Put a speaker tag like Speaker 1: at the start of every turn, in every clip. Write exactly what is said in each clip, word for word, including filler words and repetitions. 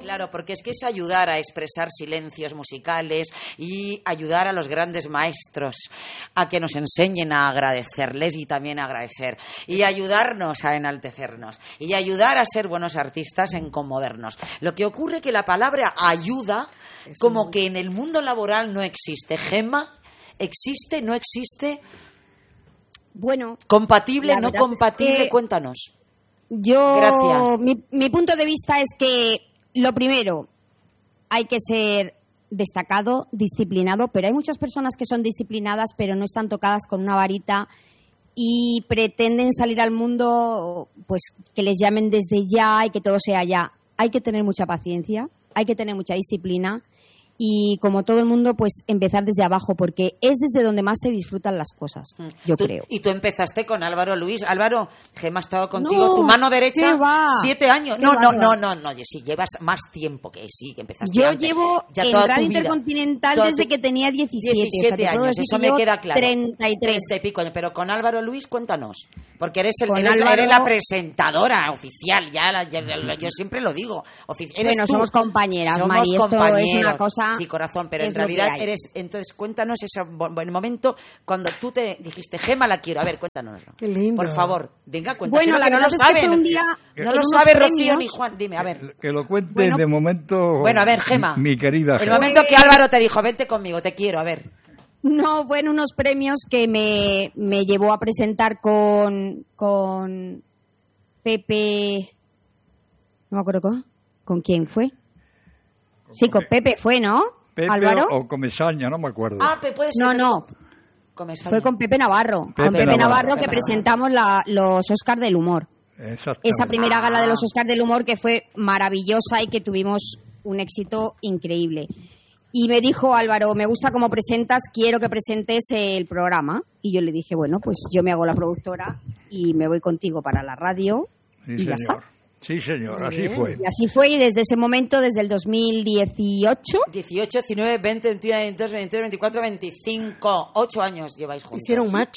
Speaker 1: Claro, porque es que es ayudar a expresar silencios musicales y ayudar a los grandes maestros a que nos enseñen a agradecerles y también a agradecer. Y ayudarnos a enaltecernos. Y ayudar a ser buenos artistas en conmovernos. Lo que ocurre es que la palabra ayuda, es como muy... que en el mundo laboral no existe. Gemma, ¿existe? ¿No existe?
Speaker 2: Bueno.
Speaker 1: ¿Compatible? ¿No compatible? Es que
Speaker 2: cuéntanos. Yo, Gracias. Mi, mi punto de vista es que lo primero, hay que ser destacado, disciplinado, pero hay muchas personas que son disciplinadas pero no están tocadas con una varita y pretenden salir al mundo, pues que les llamen desde ya y que todo sea ya. Hay que tener mucha paciencia, hay que tener mucha disciplina y, como todo el mundo, pues empezar desde abajo, porque es desde donde más se disfrutan las cosas, yo
Speaker 1: ¿Tú,
Speaker 2: creo.
Speaker 1: Y tú empezaste con Álvaro Luis. Álvaro, Gemma ha estado contigo, no, tu mano derecha, siete años. No, no, no, no, no, sí, llevas más tiempo que sí, que empezaste
Speaker 2: Yo
Speaker 1: antes.
Speaker 2: llevo
Speaker 1: ya
Speaker 2: en Radio Intercontinental toda desde tu... que tenía diecisiete.
Speaker 1: diecisiete o sea, años, eso me queda claro.
Speaker 2: treinta y tres.
Speaker 1: treinta y pico años, pero con Álvaro Luis, cuéntanos. Porque eres, el, eres,
Speaker 2: Álvaro...
Speaker 1: eres la presentadora oficial, ya, la, ya, ya yo siempre lo digo. Ofici- eres
Speaker 2: bueno,
Speaker 1: tú.
Speaker 2: somos compañeras,
Speaker 1: somos
Speaker 2: Mari, esto
Speaker 1: compañeros.
Speaker 2: Es una cosa...
Speaker 1: Sí, corazón, pero en realidad eres... Entonces, cuéntanos ese buen momento cuando tú te dijiste, Gemma, la quiero. A ver, cuéntanoslo.
Speaker 3: Qué lindo.
Speaker 1: Por favor, venga, cuéntanos.
Speaker 2: Bueno, la
Speaker 1: que no lo saben.
Speaker 2: Un día,
Speaker 1: no lo sabe Rocío ni Juan. Dime, a ver.
Speaker 4: Que lo cuente
Speaker 2: bueno,
Speaker 4: de momento...
Speaker 1: Bueno, a ver, Gemma.
Speaker 4: Mi querida
Speaker 1: El
Speaker 4: Gemma.
Speaker 1: momento que Álvaro te dijo, vente conmigo, te quiero, a ver.
Speaker 2: No, fueron unos premios que me, me llevó a presentar con, con Pepe... No me acuerdo con, con quién fue. Con sí, con Pepe fue, ¿no?
Speaker 4: Pepe
Speaker 2: Álvaro.
Speaker 4: O, o Comesaña, no me acuerdo.
Speaker 1: Ah, puede ser.
Speaker 2: No, no.
Speaker 1: Comesaña.
Speaker 2: Fue con Pepe Navarro.
Speaker 4: Pepe
Speaker 2: con Pepe
Speaker 4: Navarro,
Speaker 2: Navarro que
Speaker 1: Pepe
Speaker 2: presentamos la, los Oscars del Humor. Esa primera gala de los Oscars del Humor que fue maravillosa y que tuvimos un éxito increíble. Y me dijo Álvaro, me gusta cómo presentas, quiero que presentes el programa. Y yo le dije, bueno, pues yo me hago la productora y me voy contigo para la radio.
Speaker 4: Sí,
Speaker 2: y
Speaker 4: señor.
Speaker 2: ya está.
Speaker 4: Sí, señor, así fue.
Speaker 2: Y así fue, y desde ese momento, desde el dos mil dieciocho...
Speaker 1: dieciocho, diecinueve, veinte, veintiuno, veintidós, veintitrés, veinticuatro, veinticinco. Ocho años lleváis juntos.
Speaker 3: Hicieron match.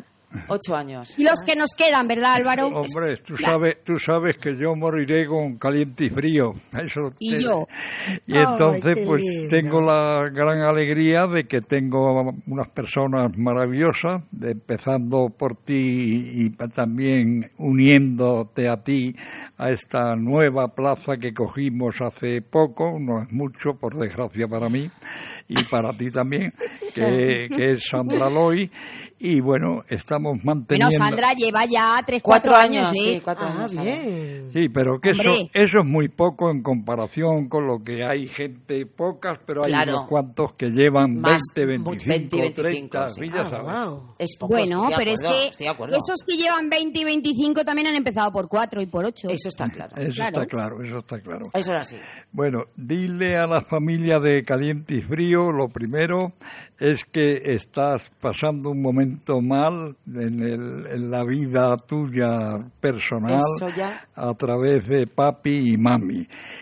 Speaker 1: Ocho años.
Speaker 2: Y los que nos quedan, ¿verdad, Álvaro?
Speaker 4: Hombre, tú sabes, tú sabes que yo moriré con caliente y frío. Eso
Speaker 2: y
Speaker 4: te...
Speaker 2: yo.
Speaker 4: Y entonces,
Speaker 3: Ay,
Speaker 4: pues
Speaker 3: lindo.
Speaker 4: tengo la gran alegría de que tengo unas personas maravillosas, empezando por ti y también uniéndote a ti a esta nueva plaza que cogimos hace poco, no es mucho, por desgracia para mí, y para ti también, que, que es Sandra Loy. Y bueno, estamos manteniendo...
Speaker 2: Bueno, Sandra lleva ya tres,
Speaker 1: cuatro,
Speaker 2: cuatro
Speaker 1: años,
Speaker 2: años, ¿sí?
Speaker 1: sí, cuatro
Speaker 3: Ah,
Speaker 1: años.
Speaker 3: bien.
Speaker 4: Sí, pero que eso,
Speaker 2: Hombre.
Speaker 4: eso es muy poco en comparación con lo que hay gente, pocas, pero hay
Speaker 1: Claro.
Speaker 4: unos cuantos que llevan
Speaker 1: Más,
Speaker 4: veinte,
Speaker 1: veinte,
Speaker 4: veinticinco,
Speaker 1: veinticinco,
Speaker 4: treinta,
Speaker 1: sí.
Speaker 4: sí, ya
Speaker 3: Ah,
Speaker 4: sabes.
Speaker 3: wow.
Speaker 1: Es poco,
Speaker 2: Bueno,
Speaker 1: estoy de
Speaker 2: pero
Speaker 1: acuerdo,
Speaker 2: es
Speaker 1: estoy de
Speaker 2: que
Speaker 1: acuerdo.
Speaker 2: esos que llevan veinte y veinticinco también han empezado por cuatro y por ocho.
Speaker 1: Eso está claro.
Speaker 4: Eso
Speaker 2: Claro.
Speaker 4: está claro, eso está claro.
Speaker 1: Eso es así.
Speaker 4: Bueno, dile a la familia de Caliente y Frío, lo primero es que estás pasando un momento mal en, el, en la vida tuya personal
Speaker 1: Eso ya.
Speaker 4: a través de papi y mami.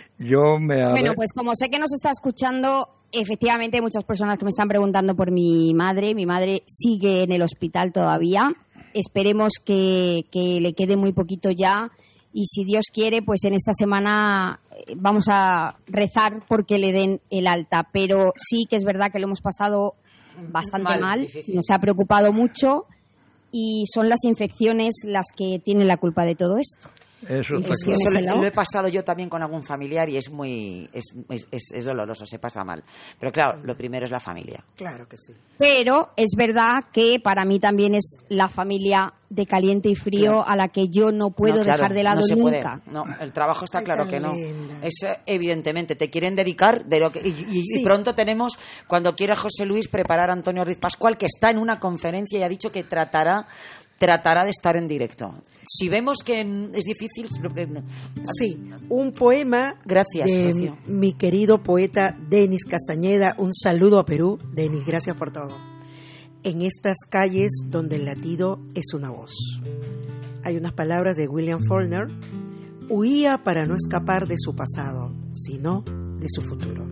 Speaker 4: Yo me
Speaker 2: Bueno,
Speaker 4: ale-
Speaker 2: pues como sé que nos está escuchando, efectivamente hay muchas personas que me están preguntando por mi madre. Mi madre sigue en el hospital todavía. Esperemos que, que le quede muy poquito ya. Y si Dios quiere, pues en esta semana eh, vamos a rezar porque le den el alta. Pero sí que es verdad que lo hemos pasado bastante
Speaker 1: Mal,
Speaker 2: mal,
Speaker 1: difícil.
Speaker 2: nos ha preocupado mucho y son las infecciones las que tienen la culpa de todo esto.
Speaker 4: Eso está
Speaker 2: Es que
Speaker 4: claro.
Speaker 1: Eso
Speaker 2: en
Speaker 1: lo,
Speaker 2: ese lado.
Speaker 1: lo he pasado yo también con algún familiar y es muy es, es, es, es doloroso, se pasa mal. Pero claro, lo primero es la familia.
Speaker 3: Claro que sí.
Speaker 2: Pero es verdad que para mí también es la familia de Caliente y Frío
Speaker 1: Claro.
Speaker 2: a la que yo no puedo
Speaker 1: No, claro,
Speaker 2: dejar de lado
Speaker 1: no se
Speaker 2: nunca.
Speaker 1: puede. No, el trabajo está
Speaker 3: Ay,
Speaker 1: claro
Speaker 3: tan
Speaker 1: que no.
Speaker 3: linda.
Speaker 1: Es eh, evidentemente te quieren dedicar de lo que y, y- y
Speaker 3: Sí.
Speaker 1: pronto tenemos cuando quiera José Luis preparar a Antonio Ruiz Pascual que está en una conferencia y ha dicho que tratará tratará de estar en directo. Si vemos que es difícil,
Speaker 3: Sí, un poema
Speaker 1: Gracias,
Speaker 3: de
Speaker 1: Rocío.
Speaker 3: mi querido poeta Denis Castañeda. Un saludo a Perú. Denis, gracias por todo. En estas calles donde el latido es una voz. Hay unas palabras de William Faulkner. Huía para no escapar de su pasado, sino de su futuro.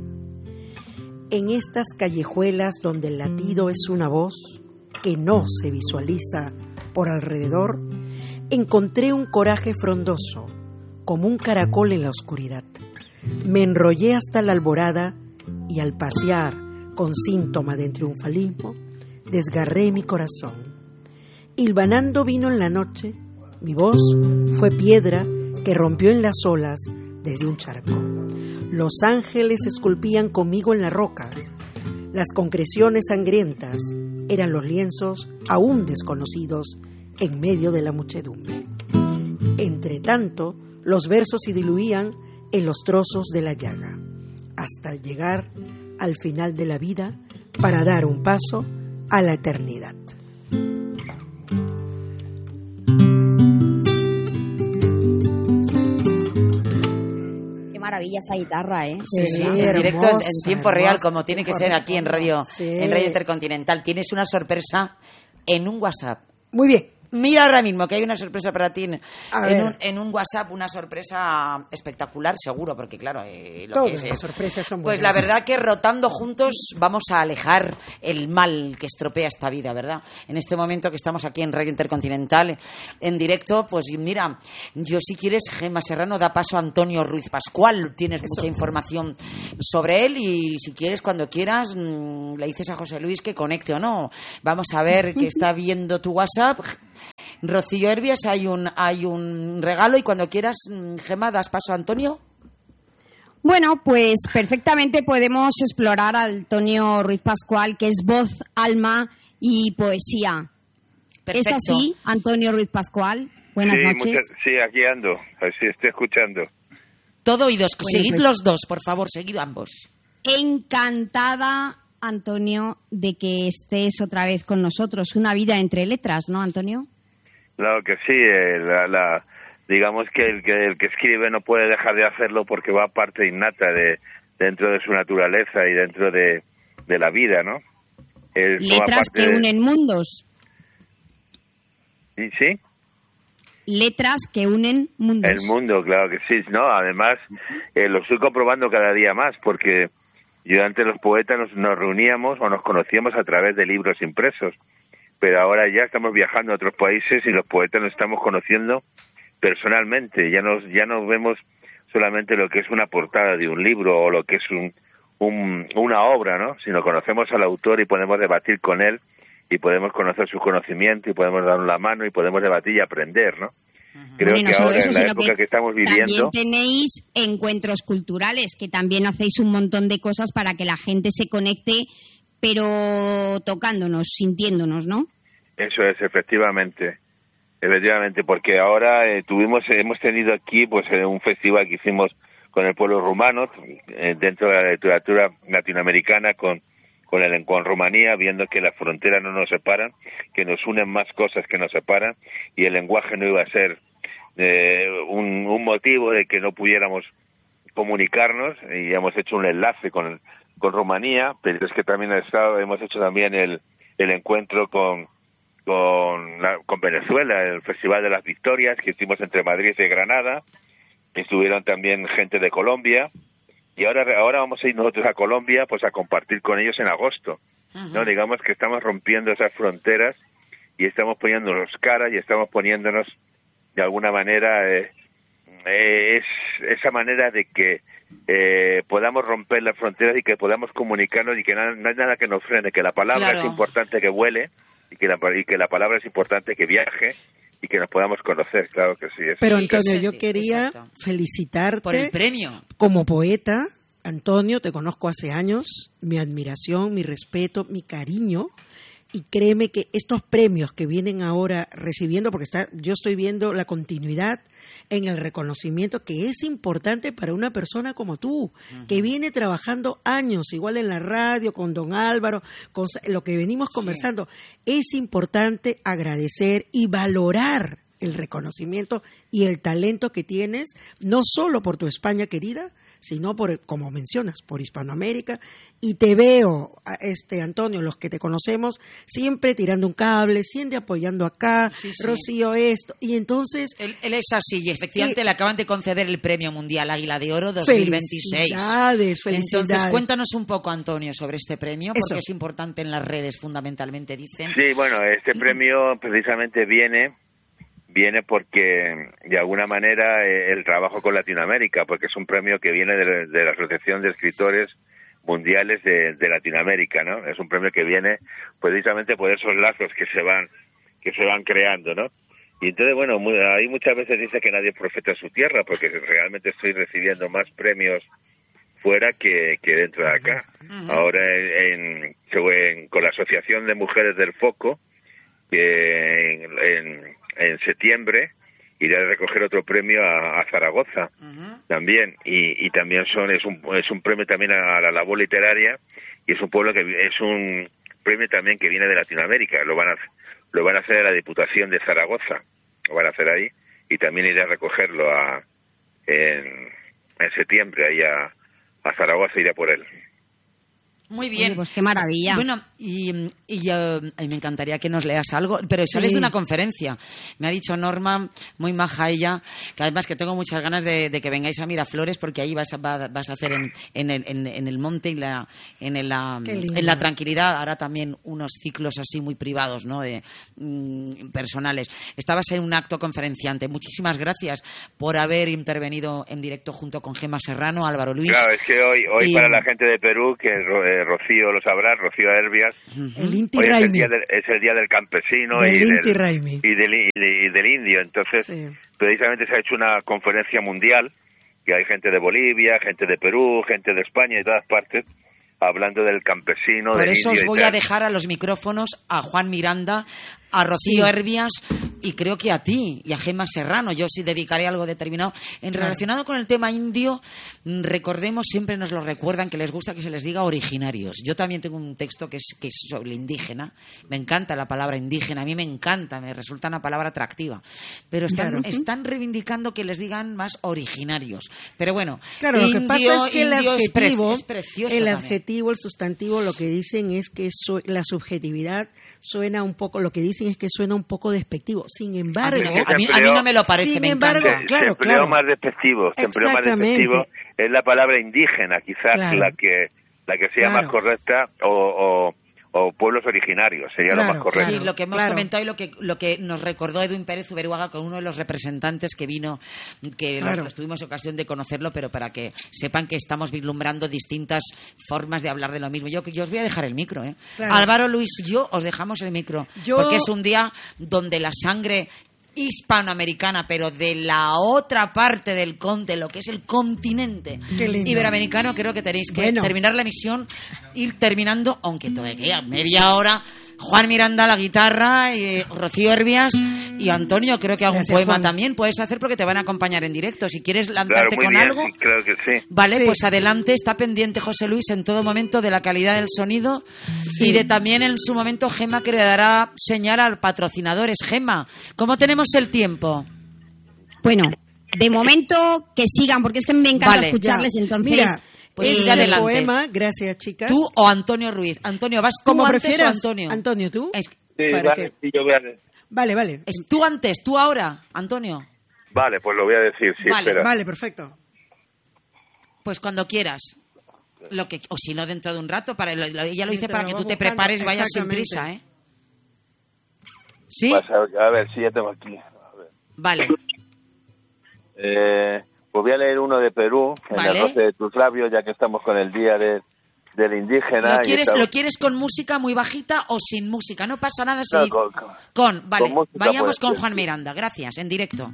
Speaker 3: En estas callejuelas donde el latido es una voz que no se visualiza por alrededor, encontré un coraje frondoso, como un caracol en la oscuridad, me enrollé hasta la alborada y al pasear con síntoma de triunfalismo, desgarré mi corazón. Hilvanando vino en la noche, mi voz fue piedra que rompió en las olas desde un charco. Los ángeles esculpían conmigo en la roca. Las concreciones sangrientas eran los lienzos aún desconocidos en medio de la muchedumbre. Entre tanto, los versos se diluían en los trozos de la llaga, hasta llegar al final de la vida para dar un paso a la eternidad.
Speaker 2: Qué maravilla esa guitarra, ¿eh?
Speaker 1: Sí, sí, sí. En directo, en, en tiempo hermosa, real, como tiene que ser aquí en Radio, sí. en Radio Intercontinental. Tienes una sorpresa en un WhatsApp.
Speaker 3: Muy bien.
Speaker 1: Mira ahora mismo que hay una sorpresa para ti en, en, un, en un WhatsApp, una sorpresa espectacular, seguro, porque claro, eh, lo
Speaker 3: Todas
Speaker 1: que es,
Speaker 3: las sorpresas son
Speaker 1: pues
Speaker 3: buenas.
Speaker 1: La verdad que rotando juntos vamos a alejar el mal que estropea esta vida, ¿verdad? En este momento que estamos aquí en Radio Intercontinental, en directo, pues mira, yo si quieres, Gemma Serrano, da paso a Antonio Ruiz Pascual, tienes Eso. mucha información sobre él y si quieres, cuando quieras, mmm, le dices a José Luis que conecte o no. Vamos a ver que está viendo tu WhatsApp. Rocío Herbias, hay un hay un regalo y cuando quieras, Gemma, das paso a Antonio.
Speaker 2: Bueno, pues perfectamente podemos explorar a Antonio Ruiz Pascual, que es voz, alma y poesía. Perfecto. ¿Es así, Antonio Ruiz Pascual? Buenas
Speaker 5: sí,
Speaker 2: noches.
Speaker 5: Muchas, sí, aquí ando, así estoy escuchando.
Speaker 1: Todo oídos,
Speaker 2: bueno,
Speaker 1: seguid
Speaker 2: pues,
Speaker 1: los dos, por favor, seguid ambos.
Speaker 2: Encantada, Antonio, de que estés otra vez con nosotros. Una vida entre letras, ¿no, Antonio?
Speaker 5: Claro que sí, eh, la, la, digamos que el, que el que escribe no puede dejar de hacerlo porque va parte innata de dentro de su naturaleza y dentro de, de la vida, ¿no? Es,
Speaker 2: letras que
Speaker 5: de...
Speaker 2: unen mundos.
Speaker 5: ¿Sí? ¿Sí?
Speaker 2: Letras que unen mundos.
Speaker 5: El mundo, claro que sí, ¿no? Además, eh, lo estoy comprobando cada día más porque yo antes los poetas nos, nos reuníamos o nos conocíamos a través de libros impresos. Pero ahora ya estamos viajando a otros países y los poetas nos estamos conociendo personalmente. Ya nos ya nos vemos solamente lo que es una portada de un libro o lo que es un, un una obra, ¿no? Sino conocemos al autor y podemos debatir con él y podemos conocer su conocimiento y podemos darle la mano y podemos debatir y aprender, ¿no? Uh-huh. Creo bueno, que ahora eso, en la época que, que estamos viviendo...
Speaker 2: También tenéis encuentros culturales, que también hacéis un montón de cosas para que la gente se conecte, pero tocándonos, sintiéndonos, ¿no?
Speaker 5: Eso es, efectivamente, efectivamente, porque ahora eh, tuvimos, hemos tenido aquí pues eh, un festival que hicimos con el pueblo rumano, eh, dentro de la literatura latinoamericana, con con, el, con Rumanía, viendo que las fronteras no nos separan, que nos unen más cosas que nos separan, y el lenguaje no iba a ser eh, un, un motivo de que no pudiéramos comunicarnos, y hemos hecho un enlace con, con Rumanía, pero es que también ha estado, hemos hecho también el, el encuentro con con, la, con Venezuela, el Festival de las Victorias que hicimos entre Madrid y Granada. Estuvieron también gente de Colombia y ahora ahora vamos a ir nosotros a Colombia pues a compartir con ellos en agosto. Uh-huh. No digamos que estamos rompiendo esas fronteras y estamos poniéndonos cara y estamos poniéndonos de alguna manera eh, eh, es esa manera de que eh, podamos romper las fronteras y que podamos comunicarnos y que no, no hay nada que nos frene, que la palabra claro. es importante que vuele y que la y que la palabra es importante que viaje y que nos podamos conocer, claro que sí. Eso.
Speaker 3: Pero Antonio, yo quería Exacto. felicitarte
Speaker 1: por el premio.
Speaker 3: Como poeta. Antonio, te conozco hace años, mi admiración, mi respeto, mi cariño, y créeme que estos premios que vienen ahora recibiendo, porque está, yo estoy viendo la continuidad en el reconocimiento que es importante para una persona como tú, uh-huh. que viene trabajando años, igual en la radio, con don Álvaro, con lo que venimos conversando, sí. es importante agradecer y valorar el reconocimiento y el talento que tienes, no solo por tu España querida, sino por, como mencionas, por Hispanoamérica, y te veo, este Antonio, los que te conocemos, siempre tirando un cable, siempre apoyando acá, sí, sí. Rocío esto, y entonces...
Speaker 1: Él, él es así, y efectivamente eh, le acaban de conceder el Premio Mundial Águila de Oro dos mil veintiséis.
Speaker 3: Felicidades, felicidades.
Speaker 1: Entonces, cuéntanos un poco, Antonio, sobre este premio, porque Eso. es importante en las redes, fundamentalmente, dicen.
Speaker 5: Sí, bueno, este premio precisamente viene... viene porque, de alguna manera, el trabajo con Latinoamérica, porque es un premio que viene de, de la Asociación de Escritores Mundiales de, de Latinoamérica, ¿no? Es un premio que viene precisamente por esos lazos que se van que se van creando, ¿no? Y entonces, bueno, muy, ahí muchas veces dice que nadie es profeta en su tierra, porque realmente estoy recibiendo más premios fuera que, que dentro de acá. Uh-huh. Ahora, en, en, en, con la Asociación de Mujeres del Foco, que en, en, en septiembre iré a recoger otro premio a, a Zaragoza, uh-huh. también, y, y también son es un es un premio también a la labor literaria, y es un pueblo que es un premio también que viene de Latinoamérica. Lo van a lo van a hacer a la Diputación de Zaragoza, lo van a hacer ahí, y también iré a recogerlo a en, en septiembre ahí a, a Zaragoza, iré por él.
Speaker 2: Muy bien. Oye, pues qué maravilla.
Speaker 1: Bueno, y, y uh, me encantaría que nos leas algo, pero sales sí. de una conferencia. Me ha dicho Norma, muy maja ella, que además que tengo muchas ganas de, de que vengáis a Miraflores, porque ahí vas a, vas a hacer en, en, el, en, en el monte, en la, en, el, la, en la tranquilidad, ahora también unos ciclos así muy privados, ¿no? De, mm, personales. Estabas en un acto conferenciante. Muchísimas gracias por haber intervenido en directo junto con Gemma Serrano, Álvaro Luis.
Speaker 5: Claro, es que hoy, hoy y, para la gente de Perú, que Rocío lo sabrá, Rocío Herbias,
Speaker 3: el Inti
Speaker 5: hoy es el,
Speaker 3: Raimi.
Speaker 5: día del, es el día del campesino
Speaker 3: del
Speaker 5: y,
Speaker 3: Inti
Speaker 5: del,
Speaker 3: Raimi.
Speaker 5: y, del, y, de, y del indio. Entonces, sí. precisamente se ha hecho una conferencia mundial, que hay gente de Bolivia, gente de Perú, gente de España y de todas partes, hablando del campesino,
Speaker 1: Por
Speaker 5: del
Speaker 1: eso
Speaker 5: indio.
Speaker 1: Por eso os voy a dejar a los micrófonos a Juan Miranda, a Rocío sí. Herbias y creo que a ti y a Gemma Serrano. Yo sí dedicaré algo determinado. En claro. relacionado con el tema indio, recordemos, siempre nos lo recuerdan, que les gusta que se les diga originarios. Yo también tengo un texto que es, que es sobre el indígena. Me encanta la palabra indígena, a mí me encanta, me resulta una palabra atractiva. Pero están, claro. están reivindicando que les digan más originarios. Pero bueno,
Speaker 3: claro,
Speaker 1: indio,
Speaker 3: lo que pasa es que el adjetivo,
Speaker 1: es precioso
Speaker 3: el
Speaker 1: también.
Speaker 3: adjetivo, el sustantivo, lo que dicen es que so, la subjetividad suena un poco, lo que dicen es que suena un poco despectivo. Sin embargo,
Speaker 1: a mí, a mí, a mí no me lo parece,
Speaker 3: sin
Speaker 1: me
Speaker 3: embargo,
Speaker 1: encanta.
Speaker 5: Se,
Speaker 3: claro,
Speaker 5: se empleó
Speaker 3: claro.
Speaker 5: más despectivo, se empleó más despectivo. Es la palabra indígena, quizás claro. la que la que sea claro. más correcta, o, o, o pueblos originarios, sería
Speaker 3: claro,
Speaker 5: lo más correcto.
Speaker 1: Sí, lo que hemos claro. comentado y lo que lo que nos recordó Edwin Pérez Uberuaga, con uno de los representantes que vino, que claro. los, tuvimos ocasión de conocerlo, pero para que sepan que estamos vislumbrando distintas formas de hablar de lo mismo. Yo, yo os voy a dejar el micro, ¿eh? Claro. Álvaro, Luis, yo os dejamos el micro, yo... porque es un día donde la sangre hispanoamericana, pero de la otra parte del con, de lo que es el continente iberoamericano, creo que tenéis que bueno. terminar la emisión, ir terminando, aunque todavía media hora. Juan Miranda a la guitarra, y Rocío Herbias y Antonio, creo que algún Gracias, poema Juan. También puedes hacer, porque te van a acompañar en directo. Si quieres lanzarte
Speaker 5: claro,
Speaker 1: con
Speaker 5: bien,
Speaker 1: algo,
Speaker 5: sí, creo que sí.
Speaker 1: Vale,
Speaker 3: sí.
Speaker 1: pues adelante. Está pendiente José Luis en todo momento de la calidad del sonido sí. y de también en su momento Gemma, que le dará señal a patrocinadores. Gemma, ¿cómo tenemos el tiempo?
Speaker 2: Bueno, de momento que sigan, porque es que me encanta vale, escucharles. Ya. Entonces,
Speaker 3: mira,
Speaker 1: pues
Speaker 3: eh,
Speaker 1: adelante.
Speaker 3: Poema, gracias, chicas.
Speaker 1: ¿Tú o Antonio Ruiz? Antonio, ¿vas tú
Speaker 3: como
Speaker 1: antes
Speaker 3: prefieras,
Speaker 1: o Antonio?
Speaker 3: Antonio, ¿tú?
Speaker 1: Es...
Speaker 5: Sí, vale, sí, yo voy a decir.
Speaker 3: Vale, vale.
Speaker 1: Es tú antes, tú ahora, Antonio.
Speaker 5: Vale, pues lo voy a decir, sí,
Speaker 1: vale,
Speaker 5: espera.
Speaker 3: Vale, perfecto.
Speaker 1: Pues cuando quieras. Lo que, o si no, dentro de un rato. Para, lo, lo, ya lo hice para que tú te
Speaker 3: buscando.
Speaker 1: prepares, vayas sin prisa, ¿eh? ¿Sí?
Speaker 5: Pues a, a ver, sí, ya tengo aquí. A ver.
Speaker 1: Vale.
Speaker 5: Eh, pues voy a leer uno de Perú, en
Speaker 1: vale.
Speaker 5: el roce de tus labios, ya que estamos con el día de, del indígena.
Speaker 1: ¿Lo quieres,
Speaker 5: esta...
Speaker 1: ¿Lo quieres con música muy bajita o sin música? No pasa nada si...
Speaker 5: No, con, con,
Speaker 1: con, vale,
Speaker 5: con
Speaker 1: vayamos con
Speaker 5: ser.
Speaker 1: Juan Miranda. Gracias, en directo.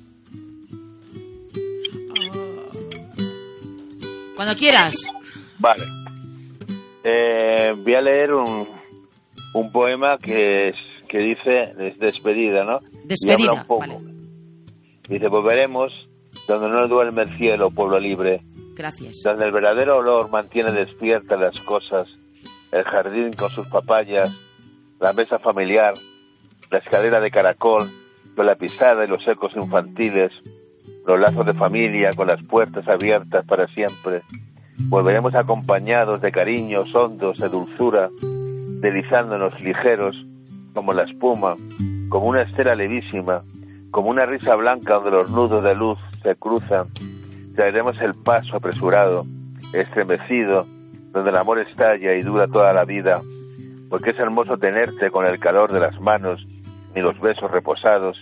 Speaker 1: Cuando quieras.
Speaker 5: Vale. Eh, voy a leer un, un poema que es, que dice, es despedida, ¿no?
Speaker 1: Despedida,
Speaker 5: y habla un poco.
Speaker 1: vale.
Speaker 5: Dice, volveremos donde no duerme el cielo, pueblo libre.
Speaker 1: Gracias.
Speaker 5: Donde el verdadero olor mantiene despiertas las cosas, el jardín con sus papayas, la mesa familiar, la escalera de caracol, con la pisada y los ecos infantiles, los lazos de familia con las puertas abiertas para siempre. Volveremos acompañados de cariños hondos, de dulzura, deslizándonos ligeros como la espuma, como una estela levísima, como una risa blanca donde los nudos de luz se cruzan. Traeremos el paso apresurado, estremecido, donde el amor estalla y dura toda la vida, porque es hermoso tenerte con el calor de las manos, ni los besos reposados,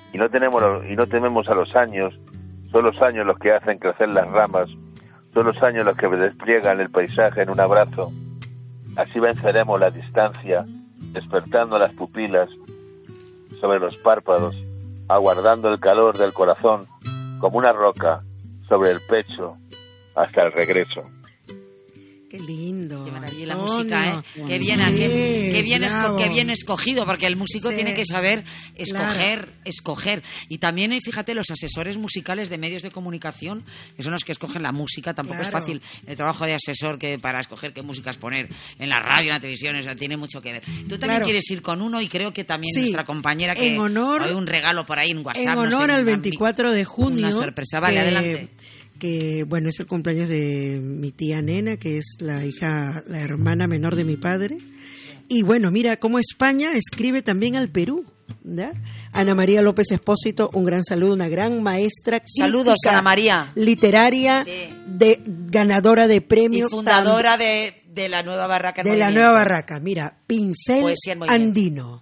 Speaker 5: y no tenemos y no tememos a los años. Son los años los que hacen crecer las ramas, son los años los que despliegan el paisaje en un abrazo. Así venceremos la distancia, despertando las pupilas sobre los párpados, aguardando el calor del corazón como una roca sobre el pecho hasta el regreso.
Speaker 3: Qué lindo.
Speaker 1: Qué maravilla la música, ¿eh? Qué bien, sí, qué, qué, bien esco, qué bien escogido, porque el músico sí, tiene que saber escoger, claro. escoger. Y también, fíjate, los asesores musicales de medios de comunicación, que son los que escogen la música, tampoco claro. es fácil el trabajo de asesor que para escoger qué músicas poner en la radio, en la televisión, o sea, tiene mucho que ver. Tú también claro. quieres ir con uno y creo que también sí. nuestra compañera que
Speaker 3: en honor,
Speaker 1: hay un regalo por ahí en WhatsApp.
Speaker 3: En honor
Speaker 1: no sé,
Speaker 3: al veinticuatro de junio.
Speaker 1: Una sorpresa, vale, que... adelante.
Speaker 3: que bueno, es el cumpleaños de mi tía Nena, que es la hija, la hermana menor de mi padre. Y bueno, mira cómo España escribe también al Perú, ¿verdad? Ana María López Espósito, un gran saludo, una gran maestra.
Speaker 1: Saludos, Ana María.
Speaker 3: Literaria, sí. de, ganadora de premios.
Speaker 1: Y fundadora de, de la Nueva Barraca.
Speaker 3: De la Nueva Barraca, mira, pincel andino.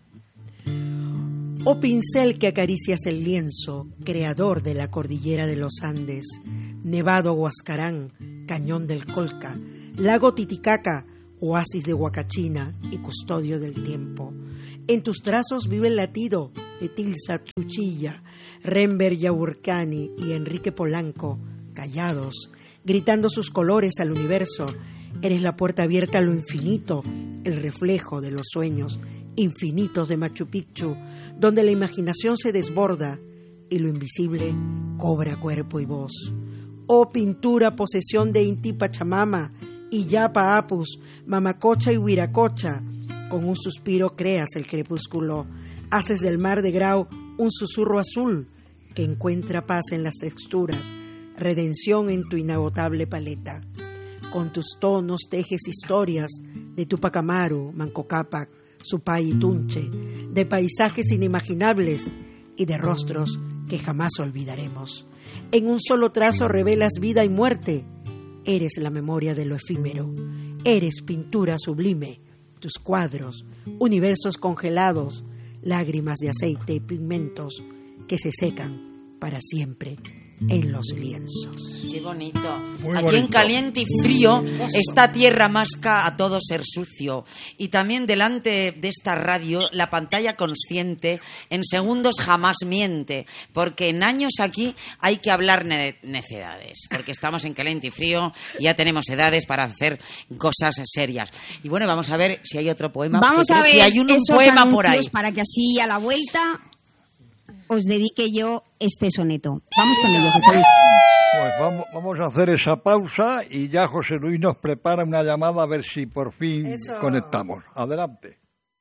Speaker 3: Oh pincel que acaricias el lienzo, creador de la cordillera de los Andes, Nevado Huascarán, Cañón del Colca, Lago Titicaca, oasis de Huacachina y custodio del tiempo. En tus trazos vive el latido de Tilsa Chuchilla, Rember Yaburcani y Enrique Polanco, callados, gritando sus colores al universo. Eres la puerta abierta a lo infinito, el reflejo de los sueños infinitos de Machu Picchu, donde la imaginación se desborda y lo invisible cobra cuerpo y voz. Oh pintura, posesión de Inti Pachamama, Iyapa Apus, Mamacocha y Huiracocha, con un suspiro creas el crepúsculo, haces del mar de Grau un susurro azul que encuentra paz en las texturas, redención en tu inagotable paleta. Con tus tonos tejes historias de Tupac Amaru, Manco Cápac, Supay y Tunche, de paisajes inimaginables y de rostros que jamás olvidaremos. En un solo trazo revelas vida y muerte. Eres la memoria de lo efímero. Eres pintura sublime. Tus cuadros, universos congelados, lágrimas de aceite y pigmentos que se secan para siempre en los lienzos.
Speaker 1: Qué bonito.
Speaker 4: Muy
Speaker 1: Aquí
Speaker 4: bonito.
Speaker 1: En caliente y frío, esta tierra masca a todo ser sucio. Y también delante de esta radio, la pantalla consciente, en segundos jamás miente. Porque en años aquí hay que hablar ne- necedades. Porque estamos en caliente y frío, y ya tenemos edades para hacer cosas serias. Y bueno, vamos a ver si hay otro poema.
Speaker 2: Vamos a ver
Speaker 1: que hay un, un
Speaker 2: esos
Speaker 1: poema por ahí.
Speaker 2: para que así a la vuelta os dedique yo este soneto. Vamos con ello, José Luis.
Speaker 4: Pues vamos, vamos a hacer esa pausa y ya José Luis nos prepara una llamada a ver si por fin Eso. conectamos. Adelante.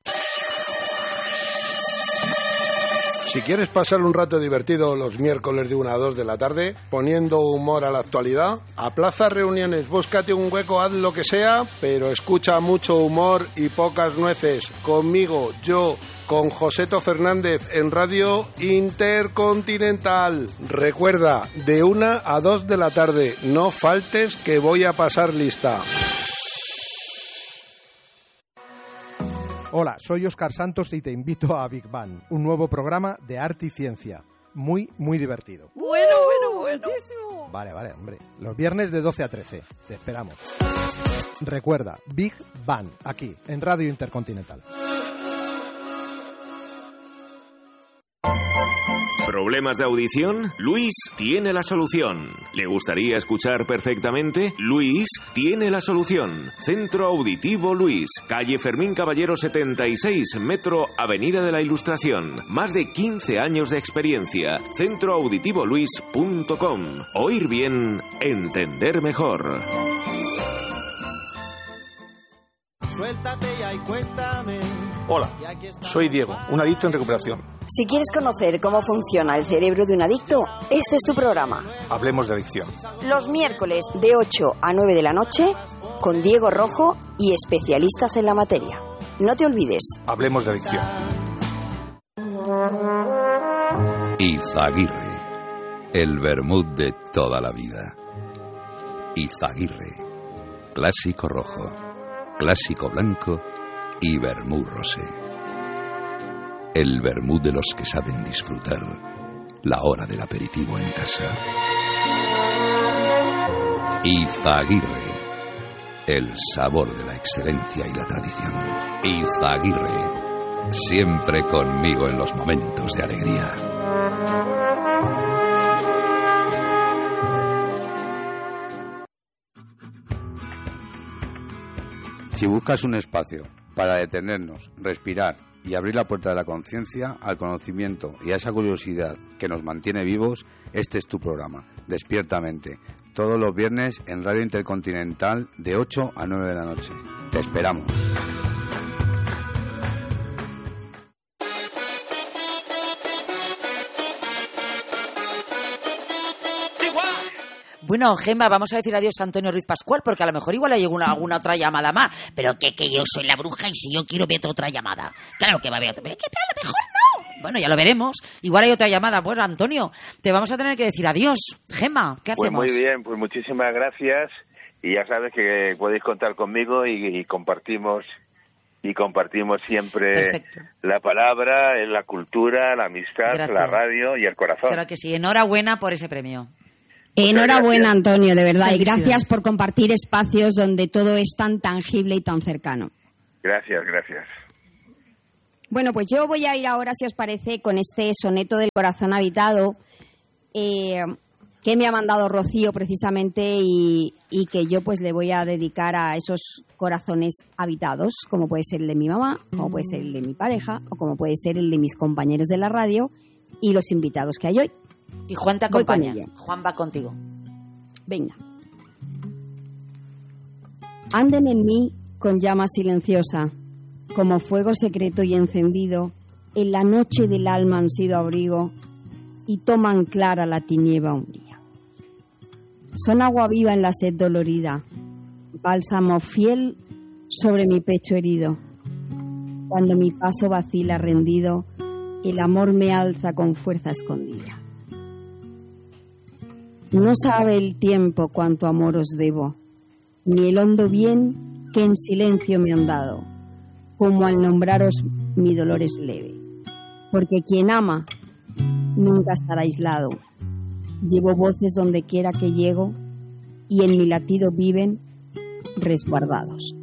Speaker 6: Si quieres pasar un rato divertido los miércoles de una a dos de la tarde, poniendo humor a la actualidad, aplaza reuniones, búscate un hueco, haz lo que sea, pero escucha mucho humor y pocas nueces. Conmigo, yo, con Joseto Fernández en Radio Intercontinental. Recuerda, de una a dos de la tarde, no faltes que voy a pasar lista.
Speaker 7: Hola, soy Óscar Santos y te invito a Big Bang, un nuevo programa de arte y ciencia. Muy, muy divertido.
Speaker 1: Bueno, bueno, buenísimo.
Speaker 7: Vale, vale, hombre. Los viernes de doce a trece. Te esperamos. Recuerda, Big Bang, aquí, en Radio Intercontinental.
Speaker 8: ¿Problemas de audición? Luis tiene la solución. ¿Le gustaría escuchar perfectamente? Luis tiene la solución. Centro Auditivo Luis, calle Fermín Caballero setenta y seis, metro Avenida de la Ilustración. Más de quince años de experiencia. centro auditivo luis punto com. Oír bien, entender mejor.
Speaker 9: Suéltate ya y cuéntame.
Speaker 6: Hola, soy Diego, un adicto en recuperación.
Speaker 10: Si quieres conocer cómo funciona el cerebro de un adicto, este es tu programa.
Speaker 6: Hablemos de adicción.
Speaker 10: Los miércoles de ocho a nueve de la noche, con Diego Rojo y especialistas en la materia. No te olvides.
Speaker 6: Hablemos de adicción.
Speaker 11: Izaguirre, el vermut de toda la vida. Izaguirre, clásico rojo, clásico blanco y vermut rosé. El vermut de los que saben disfrutar la hora del aperitivo en casa. Izaguirre, el sabor de la excelencia y la tradición. Izaguirre, siempre conmigo en los momentos de alegría.
Speaker 12: Si buscas un espacio para detenernos, respirar y abrir la puerta de la conciencia al conocimiento y a esa curiosidad que nos mantiene vivos, este es tu programa, Despiertamente, todos los viernes en Radio Intercontinental de ocho a nueve de la noche. Te esperamos.
Speaker 1: Bueno, Gemma, vamos a decir adiós a Antonio Ruiz Pascual, porque a lo mejor igual hay alguna, alguna otra llamada más.
Speaker 13: Pero que, que yo soy la bruja y si yo quiero ver otra llamada. Claro que va a haber otra. Pero que a lo mejor no.
Speaker 1: Bueno, ya lo veremos. Igual hay otra llamada. Bueno, Antonio, te vamos a tener que decir adiós. Gemma, ¿qué hacemos?
Speaker 5: Pues muy bien, pues muchísimas gracias. Y ya sabes que podéis contar conmigo y, y compartimos y compartimos siempre Perfecto. La palabra, la cultura, la amistad, gracias. La radio y el corazón.
Speaker 1: Claro que sí. Enhorabuena por ese premio.
Speaker 2: Enhorabuena, Antonio, de verdad, y gracias por compartir espacios donde todo es tan tangible y tan cercano.
Speaker 5: Gracias, gracias.
Speaker 2: Bueno, pues yo voy a ir ahora, si os parece, con este soneto del corazón habitado eh, que me ha mandado Rocío precisamente y, y que yo pues le voy a dedicar a esos corazones habitados, como puede ser el de mi mamá, como puede ser el de mi pareja o como puede ser el de mis compañeros de la radio y los invitados que hay hoy.
Speaker 1: Y Juan te acompaña. Juan va contigo.
Speaker 2: Venga. Anden en mí con llama silenciosa, como fuego secreto y encendido, en la noche del alma han sido abrigo y toman clara la tiniebla un día. Son agua viva en la sed dolorida, bálsamo fiel sobre mi pecho herido. Cuando mi paso vacila rendido, el amor me alza con fuerza escondida. No sabe el tiempo cuánto amor os debo, ni el hondo bien que en silencio me han dado, como al nombraros mi dolor es leve, porque quien ama nunca estará aislado. Llevo voces donde quiera que llego y en mi latido viven resguardados.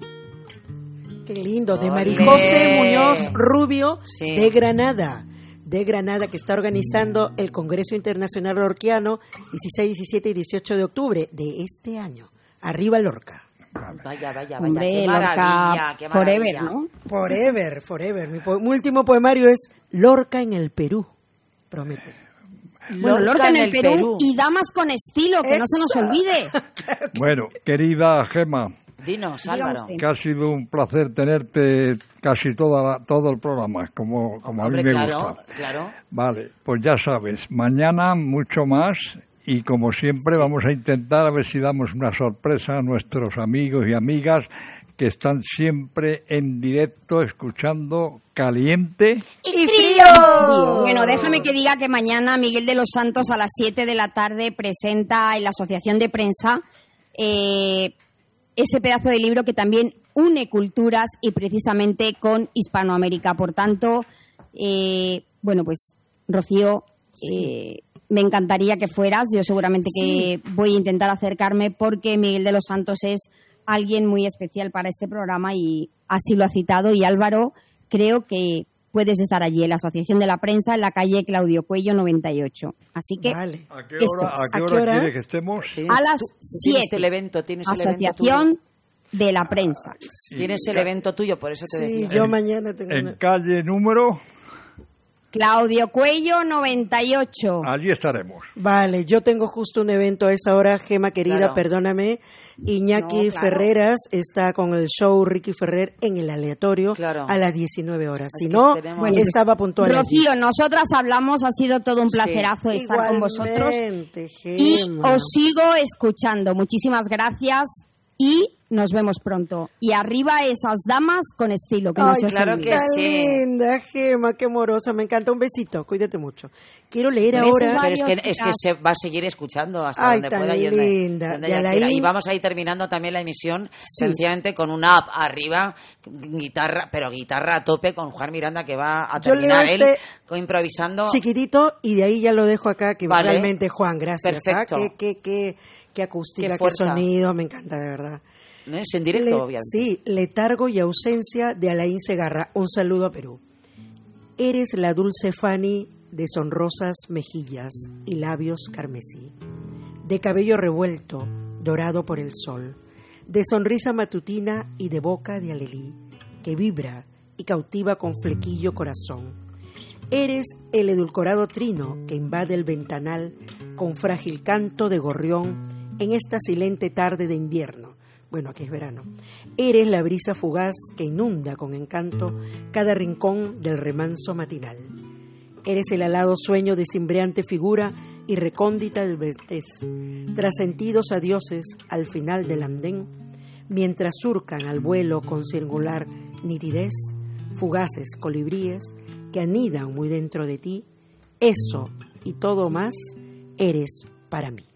Speaker 3: Qué lindo, de Marijose Muñoz Rubio, sí. de Granada. de Granada, que está organizando el Congreso Internacional Lorquiano dieciséis, diecisiete y dieciocho de octubre de este año. Arriba Lorca.
Speaker 1: Vaya, vaya, vaya,
Speaker 2: Hombre,
Speaker 1: qué maravilla, qué maravilla.
Speaker 2: Forever, ¿no?
Speaker 3: Forever, forever. Mi, po- mi último poemario es Lorca en el Perú. Promete.
Speaker 2: Bueno, Lorca, Lorca en el Perú, Perú y damas con estilo, que Eso. no se nos olvide.
Speaker 4: Claro bueno, querida Gemma.
Speaker 1: Dinos, Álvaro.
Speaker 4: Que ha sido un placer tenerte casi toda la, todo el programa, como, como Hombre, a mí me
Speaker 1: claro,
Speaker 4: gusta.
Speaker 1: Claro.
Speaker 4: Vale, pues ya sabes, mañana mucho más y como siempre sí. vamos a intentar a ver si damos una sorpresa a nuestros amigos y amigas que están siempre en directo escuchando Caliente
Speaker 2: y Frío. Bueno, déjame que diga que mañana Miguel de los Santos a las siete de la tarde presenta en la Asociación de Prensa eh, ese pedazo de libro que también une culturas y precisamente con Hispanoamérica. Por tanto, eh, bueno, pues, Rocío, sí. eh, me encantaría que fueras. Yo seguramente que sí. voy a intentar acercarme porque Miguel de los Santos es alguien muy especial para este programa y así lo ha citado. Y Álvaro, creo que puedes estar allí en la Asociación de la Prensa, en la calle Claudio Cuello noventa y ocho. Así que,
Speaker 4: vale. ¿A qué hora, ¿a qué hora, ¿A qué hora? quiere que estemos?
Speaker 2: A las siete.
Speaker 1: Tienes el evento, tienes
Speaker 2: Asociación
Speaker 1: el evento
Speaker 2: de la Prensa.
Speaker 1: Ah, sí. Tienes el evento tuyo, por eso te
Speaker 3: sí,
Speaker 1: decía.
Speaker 3: Sí, yo
Speaker 4: en,
Speaker 3: mañana tengo
Speaker 4: En
Speaker 3: una...
Speaker 4: calle número...
Speaker 2: Claudio Cuello noventa y ocho.
Speaker 4: Allí estaremos.
Speaker 3: Vale, yo tengo justo un evento a esa hora, Gema querida, claro. perdóname. Iñaki no, claro. Ferreras está con el show Ricky Ferrer en el aleatorio claro. a las diecinueve horas. Es si no, tenemos... bueno, estaba puntual.
Speaker 2: Rocío,
Speaker 3: allí.
Speaker 2: nosotras hablamos, ha sido todo un placerazo sí, estar con vosotros.
Speaker 3: Gema.
Speaker 2: Y os sigo escuchando. Muchísimas gracias y nos vemos pronto. Y arriba esas damas con estilo, que
Speaker 3: Ay,
Speaker 2: no se os
Speaker 3: claro
Speaker 2: olvide.
Speaker 3: que sí. Linda, Gema, qué amorosa, me encanta. Un besito, cuídate mucho. Quiero leer
Speaker 1: Pero
Speaker 3: ahora...
Speaker 1: Pero es que, es que se va a seguir escuchando hasta
Speaker 3: Ay,
Speaker 1: donde
Speaker 3: tan
Speaker 1: pueda y donde,
Speaker 3: linda.
Speaker 1: donde
Speaker 3: Y
Speaker 1: ella
Speaker 3: Alain-
Speaker 1: quiera. Y vamos a ir terminando también la emisión sencillamente con una app arriba, guitarra, pero guitarra a tope con Juan Miranda, que va a
Speaker 3: Yo leo
Speaker 1: terminar él
Speaker 3: este
Speaker 1: con- improvisando.
Speaker 3: chiquitito y de ahí ya lo dejo acá, que
Speaker 1: Vale.
Speaker 3: realmente Juan, gracias.
Speaker 1: Perfecto.
Speaker 3: ¿ah? Qué, qué, qué, qué acústica,
Speaker 1: Qué
Speaker 3: qué,
Speaker 1: fuerza.
Speaker 3: sonido, me encanta, de verdad.
Speaker 1: ¿No? Es en directo,
Speaker 3: Le-
Speaker 1: obviamente.
Speaker 3: Sí, letargo y ausencia de Alain Segarra. Un saludo a Perú. Eres la dulce Fanny de sonrosas mejillas y labios carmesí, de cabello revuelto, dorado por el sol, de sonrisa matutina y de boca de alelí, que vibra y cautiva con flequillo corazón. Eres el edulcorado trino que invade el ventanal con frágil canto de gorrión en esta silente tarde de invierno. Bueno, aquí es verano. Eres la brisa fugaz que inunda con encanto cada rincón del remanso matinal. Eres el alado sueño de cimbreante figura y recóndita del vestez, tras sentidos adioses al final del andén, mientras surcan al vuelo con singular nitidez, fugaces colibríes que anidan muy dentro de ti. Eso y todo más eres para mí.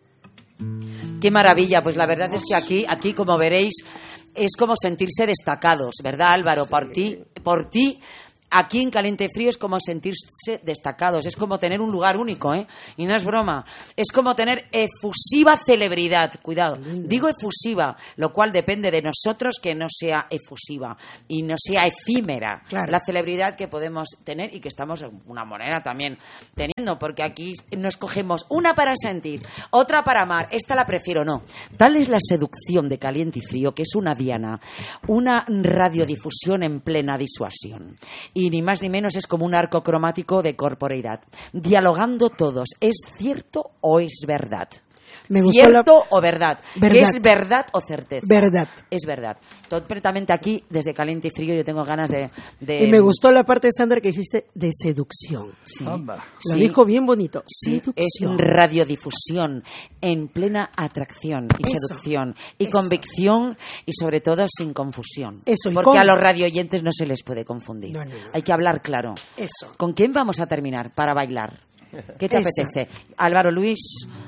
Speaker 1: Qué maravilla, pues la verdad es que aquí, aquí como veréis, es como sentirse destacados, ¿verdad, Álvaro? Por ti, por ti. Aquí en Caliente y Frío es como sentirse destacados, es como tener un lugar único, ¿eh? Y no es broma, es como tener efusiva celebridad, cuidado, digo efusiva, lo cual depende de nosotros que no sea efusiva y no sea efímera,
Speaker 3: Claro.
Speaker 1: la celebridad que podemos tener y que estamos de una manera también teniendo, porque aquí nos cogemos una para sentir, otra para amar, esta la prefiero, no. Tal es la seducción de Caliente y Frío, que es una diana, una radiodifusión en plena disuasión. Y ni más ni menos es como un arco cromático de corporeidad. Dialogando todos, ¿es cierto o es verdad?
Speaker 3: Me gustó
Speaker 1: ¿Cierto o verdad?
Speaker 3: Verdad.
Speaker 1: ¿Que es verdad o certeza?
Speaker 3: Verdad.
Speaker 1: Es verdad. Completamente aquí, desde Caliente y Frío, yo tengo ganas de... de-
Speaker 3: Y me gustó la parte, Sandra, que hiciste de seducción.
Speaker 1: Sí.
Speaker 4: Anda.
Speaker 3: Lo
Speaker 1: Sí.
Speaker 3: dijo bien bonito.
Speaker 1: Sí, es
Speaker 3: Seducción.
Speaker 1: radiodifusión en plena atracción y
Speaker 3: Eso,
Speaker 1: seducción y
Speaker 3: eso.
Speaker 1: convicción y sobre todo sin confusión.
Speaker 3: Eso, y
Speaker 1: Porque
Speaker 3: con-
Speaker 1: a los radioyentes no se les puede confundir.
Speaker 3: No, no, no.
Speaker 1: Hay que hablar claro.
Speaker 3: Eso.
Speaker 1: ¿Con quién vamos a terminar para bailar? ¿Qué te
Speaker 3: Eso.
Speaker 1: apetece? Álvaro Luis,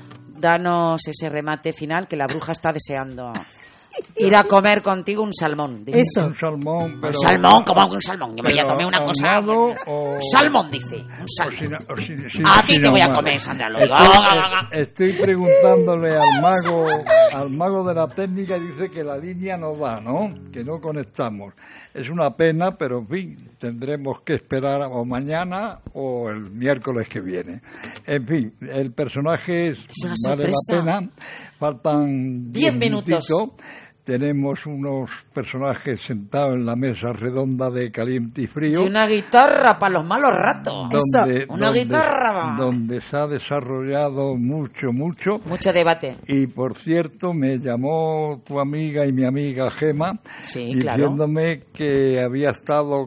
Speaker 1: danos ese remate final que la bruja está deseando. Ir a comer contigo un salmón. Dice.
Speaker 3: Eso.
Speaker 4: Un salmón, pero...
Speaker 13: Un salmón, como un salmón. Yo me voy a
Speaker 4: pero
Speaker 13: comer una cosa.
Speaker 4: ahumado o-
Speaker 13: Salmón, dice. Un
Speaker 4: o
Speaker 13: salmón.
Speaker 4: sin- o sin- sin-
Speaker 13: A ti
Speaker 4: sin
Speaker 13: te voy a
Speaker 4: ahumar.
Speaker 13: comer, Sandra Loyo.
Speaker 4: Estoy, estoy preguntándole al mago, al mago de la técnica, y dice que la línea no va, ¿no? Que no conectamos. Es una pena, pero en fin, tendremos que esperar o mañana o el miércoles que viene. En fin, el personaje es,
Speaker 1: una
Speaker 4: vale la
Speaker 1: sorpresa.
Speaker 4: pena. Faltan
Speaker 1: Diez
Speaker 4: diez
Speaker 1: minutos.
Speaker 4: minutitos. Tenemos unos personajes sentados en la mesa redonda de Caliente y Frío.
Speaker 1: Y una guitarra para los malos ratos.
Speaker 4: donde,
Speaker 1: Una
Speaker 4: donde-
Speaker 1: guitarra.
Speaker 4: donde se ha desarrollado mucho, mucho.
Speaker 1: Mucho debate.
Speaker 4: Y por cierto, me llamó tu amiga y mi amiga Gema,
Speaker 1: Sí, claro.
Speaker 4: diciéndome que había estado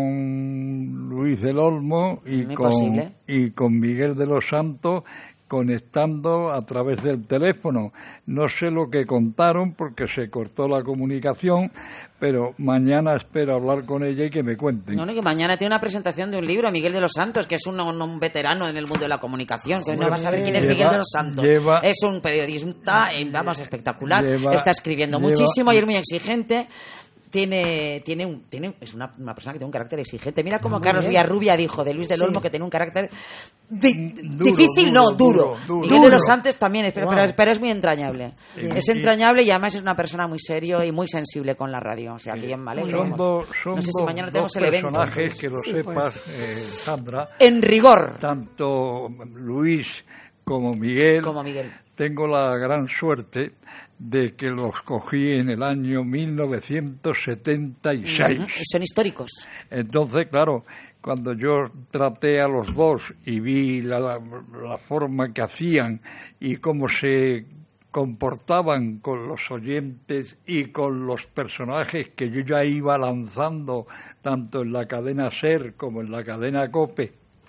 Speaker 4: con Luis del Olmo y
Speaker 1: Muy
Speaker 4: con,
Speaker 1: posible.
Speaker 4: y con Miguel de los Santos, conectando a través del teléfono. No sé lo que contaron porque se cortó la comunicación, pero mañana espero hablar con ella y que me cuenten.
Speaker 1: No, no, que mañana tiene una presentación de un libro, Miguel de los Santos, que es un, un- un veterano en el mundo de la comunicación, que no va a saber quién es
Speaker 4: Lleva-
Speaker 1: Miguel de los Santos.
Speaker 4: lleva-
Speaker 1: es un periodista, eh, vamos, espectacular.
Speaker 4: Lleva-
Speaker 1: Está escribiendo
Speaker 4: lleva-
Speaker 1: muchísimo y es muy exigente. Tiene, tiene, un, tiene, es una, una persona que tiene un carácter exigente. Mira como
Speaker 3: Muy
Speaker 1: Carlos
Speaker 3: bien.
Speaker 1: Villarrubia dijo de Luis del
Speaker 3: Sí.
Speaker 1: Olmo que tiene un carácter di-
Speaker 4: Duro,
Speaker 1: difícil,
Speaker 4: duro,
Speaker 1: no, duro.
Speaker 4: duro, duro.
Speaker 1: Miguel de
Speaker 3: Duro.
Speaker 1: los Santos también, es, pero,
Speaker 3: Wow.
Speaker 1: pero, pero es muy entrañable.
Speaker 4: Sí.
Speaker 1: Es
Speaker 4: Sí.
Speaker 1: entrañable y además es una persona muy serio y muy sensible con la radio. O sea, que bien vale.
Speaker 4: Son dos, son
Speaker 1: No sé si
Speaker 4: dos-
Speaker 1: mañana
Speaker 4: dos
Speaker 1: tenemos el evento.
Speaker 4: personajes que lo
Speaker 3: Sí,
Speaker 4: sepas,
Speaker 3: pues.
Speaker 4: eh, Sandra.
Speaker 1: En rigor.
Speaker 4: Tanto Luis como Miguel,
Speaker 1: Como Miguel.
Speaker 4: tengo la gran suerte de que los cogí en el año mil novecientos setenta y seis.
Speaker 1: Ujú, y son históricos.
Speaker 4: Entonces, claro, cuando yo traté a los dos y vi la, la, la forma que hacían y cómo se comportaban con los oyentes y con los personajes que yo ya iba lanzando tanto en la cadena SER como en la cadena COPE,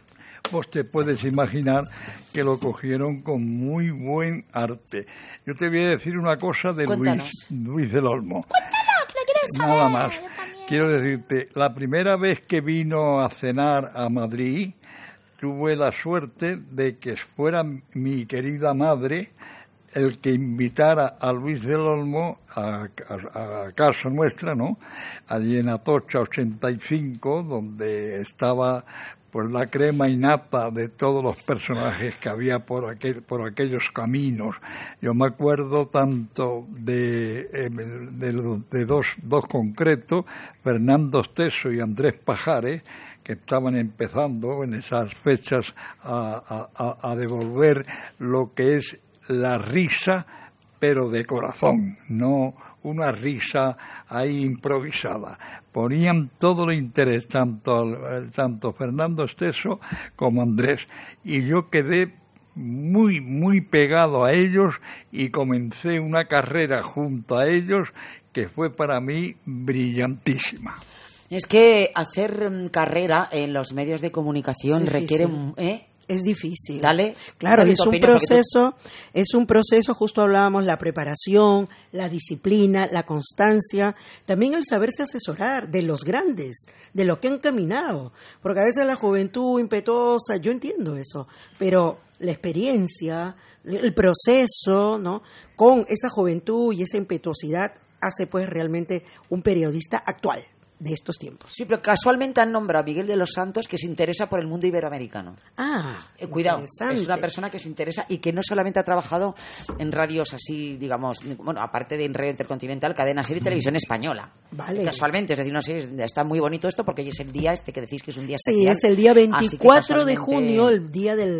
Speaker 4: pues te puedes imaginar que lo cogieron con muy buen arte. Yo te voy a decir una cosa de Luis, Luis del Olmo.
Speaker 13: Cuéntalo, que lo quiero saber.
Speaker 4: Nada más. Quiero decirte, la primera vez que vino a cenar a Madrid, tuve la suerte de que fuera mi querida madre el que invitara a Luis del Olmo a, a, a casa nuestra, ¿no? Allí en Atocha ochenta y cinco, donde estaba pues la crema innata de todos los personajes que había por aquel, por aquellos caminos. Yo me acuerdo tanto de, de, de dos, dos concretos, Fernando Esteso y Andrés Pajares, que estaban empezando en esas fechas a, a, a devolver lo que es la risa, pero de corazón, no una risa ahí improvisada. Ponían todo el interés, tanto, tanto Fernando Esteso como Andrés, y yo quedé muy, muy pegado a ellos y comencé una carrera junto a ellos que fue para mí brillantísima.
Speaker 1: Es que hacer carrera en los medios de comunicación
Speaker 3: es
Speaker 1: requiere... ¿eh?
Speaker 3: Es difícil.
Speaker 1: Dale.
Speaker 3: Claro,
Speaker 1: dale
Speaker 3: es un proceso, tú... es un proceso, justo hablábamos, la preparación, la disciplina, la constancia, también el saberse asesorar de los grandes, de lo que han caminado, porque a veces la juventud impetuosa, yo entiendo eso, pero la experiencia, el proceso, ¿no? Con esa juventud y esa impetuosidad hace pues realmente un periodista actual de estos tiempos.
Speaker 1: Sí, pero casualmente han nombrado a Miguel de los Santos, que se interesa por el mundo iberoamericano.
Speaker 3: Ah,
Speaker 1: eh, cuidado, es una persona que se interesa y que no solamente ha trabajado en radios así, digamos, bueno, aparte de en Radio Intercontinental, Cadena Ser y Televisión Española.
Speaker 3: Vale.
Speaker 1: Casualmente, es decir, no sé, está muy bonito esto porque hoy es el día este que decís que es un día
Speaker 3: sí,
Speaker 1: especial.
Speaker 3: es el día veinticuatro de junio, el día del